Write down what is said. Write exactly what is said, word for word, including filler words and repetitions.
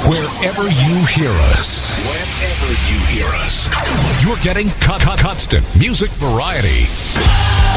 Wherever you hear us. Wherever you hear us. You're getting con- con- constant music variety.